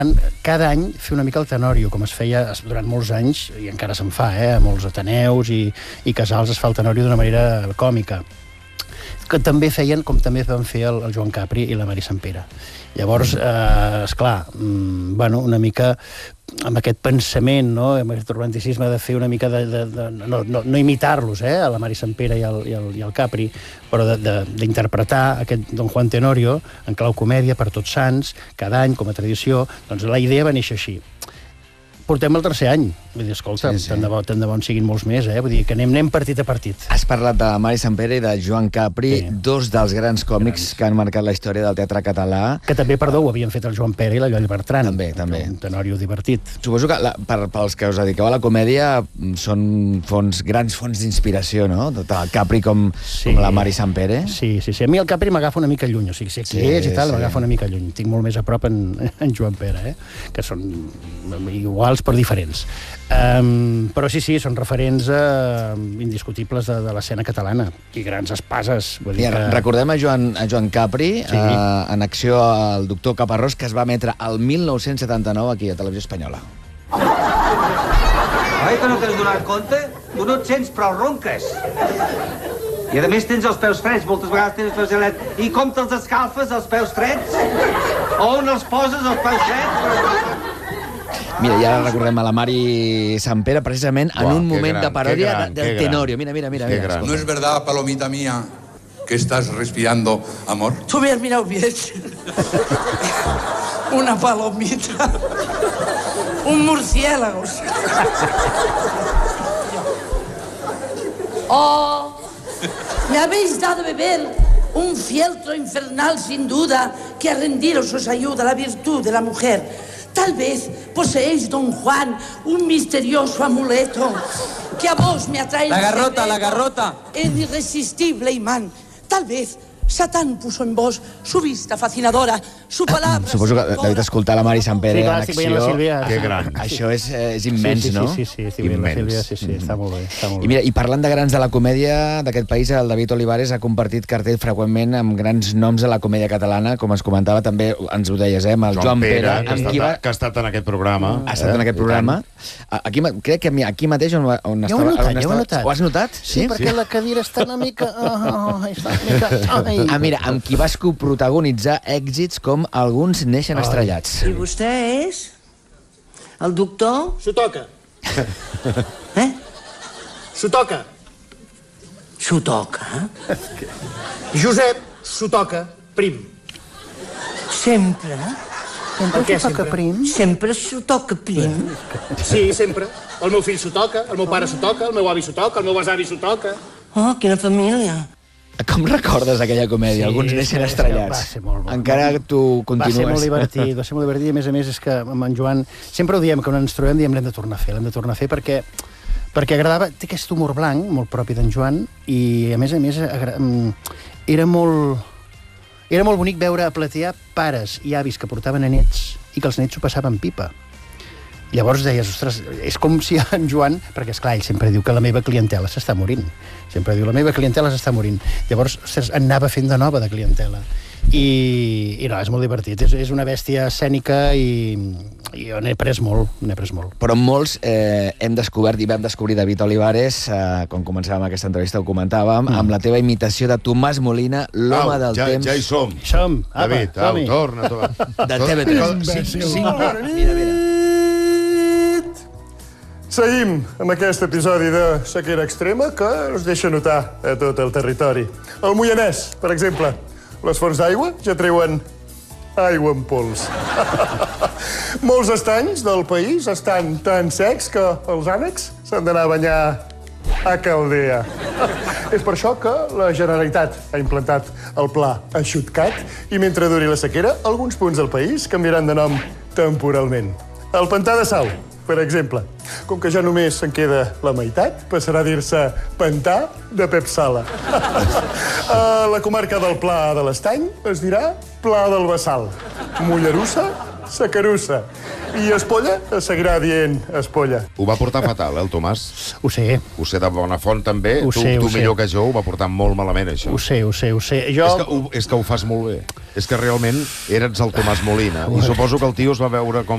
cada any fer una mica el Tenorio, com es feia durant molts anys, i encara se'n fa, a molts ateneus i casals es fa el Tenorio d'una manera còmica, que també feien, com també van fer el Joan Capri i la Mari Santpere. Llavors, esclar, una mica amb aquest pensament, amb aquest romanticisme de fer una mica no imitar-los, a la Mari Santpere i al Capri, però d'interpretar aquest Don Juan Tenorio en clau comèdia per Tots Sants, cada any, com a tradició. Doncs la idea va néixer així. Portem el tercer any. Vull dir, escolta, tant de bo en siguin molts més, Vull dir que anem partit a partit. Has parlat de Mari Santpere i de Joan Capri, dos dels grans còmics que han marcat la història del teatre català. Que també, perdó, ho havien fet el Joan Pere i la Lloll Bertran. També. Un Tenorio divertit. Suposo que pels que us dediqueu a la comèdia són grans fonts d'inspiració, no? Tant el Capri com la Mari Santpere. Sí. A mi el Capri m'agafa una mica lluny, o sigui, sé qui és i tal, m'agafa una mica lluny. Tinc molt més a prop en Joan Pere, que són iguals però diferents. Però sí, són referents indiscutibles de l'escena catalana i grans espases. Recordem a Joan Capri en acció al Doctor Caparrós, que es va emetre el 1979 aquí a Televisió Espanyola. Oi que no t'has donat compte? Tu no et sents prou ronques. I a més tens els peus freds, moltes vegades tens els peus gelats. I com te'ls escalfes, els peus freds? On els poses, els peus freds? Mira, ja recordem a la Mari Santpere precisament en un moment de paròdia del Tenorio. Mira. ¿No es verdad, palomita mía, que estás respirando amor? Tú me has mirado bien. Una palomita. Un murciélago. Oh, me habéis dado de beber un fieltro infernal sin duda que a rendiros os ayuda la virtud de la mujer. Tal vez poseéis, don Juan, un misterioso amuleto que a vos me atrae... La garrota. El irresistible imán. Tal vez Satán puso en vos su vista fascinadora, su palabra... Suposo que David escoltar la Mari Santpere en acció... Que gran. Això és immens, no? Sí, la Sílvia, està molt bé. I mira, i parlant de grans de la comèdia d'aquest país, el David Olivares ha compartit cartell freqüentment amb grans noms de la comèdia catalana, com es comentava, també ens ho deies, amb el Joan Pere, que ha estat en aquest programa. Ha estat en aquest programa. Crec que aquí mateix on estava... Ja ho he notat. Ho has notat? Sí, perquè la cadira està una mica... Mira, amb qui vas coprotagonitzar èxits com Alguns neixen estrellats. I vostè és? El doctor? S'ho toca. S'ho toca. S'ho toca? Josep s'ho toca, prim. Sempre? Per què s'ho toca prim? Sempre s'ho toca prim? Sí, sempre. El meu fill s'ho toca, el meu pare s'ho toca, el meu avi s'ho toca, el meu besavi s'ho toca. Oh, quina família. Com recordes aquella comèdia? Alguns neixen estrellats. Va ser molt bo. Encara tu continues. Va ser molt divertit, i a més és que amb en Joan sempre ho diem, que quan ens trobem diem l'hem de tornar a fer perquè agradava, té aquest humor blanc molt propi d'en Joan i a més era molt bonic veure a platear pares i avis que portaven a nets i que els nets s'ho passaven pipa. Llavors deies, ostres, és com si en Joan... Perquè, esclar, ell sempre diu que la meva clientela s'està morint. Sempre diu, la meva clientela s'està morint. Llavors, ostres, anava fent de nova de clientela. I no, és molt divertit. És una bèstia escènica i n'he après molt. Però molts hem descobert i vam descobrir David Olivares, quan començàvem aquesta entrevista ho comentàvem, amb la teva imitació de Tomàs Molina, l'home del temps... Ja hi som. David, torna. De TV3. Mira. Seguim amb aquest episodi de sequera extrema que es deixa notar a tot el territori. El Moianès, per exemple. Les fonts d'aigua ja treuen aigua en pols. Molts estanys del país estan tan secs que els ànecs s'han d'anar a banyar a Caldea. És per això que la Generalitat ha implantat el pla Aixutcat i mentre duri la sequera, alguns punts del país canviaran de nom temporalment. El Pantà de Sau, per exemple. Com que ja només se'n queda la meitat, passarà a dir-se Pantà de Pep Sala. A la comarca del Pla de l'Estany es dirà Pla del Bassal. Mollerussa, Sacarussa. I Espolla es seguirà dient Espolla. Ho va portar fatal, el Tomàs? Ho sé. Ho sé de bona font, també. Tu millor que jo ho va portar molt malament, això. Ho sé. És que ho fas molt bé. És que realment eres el Tomàs Molina. I suposo que el tio es va veure com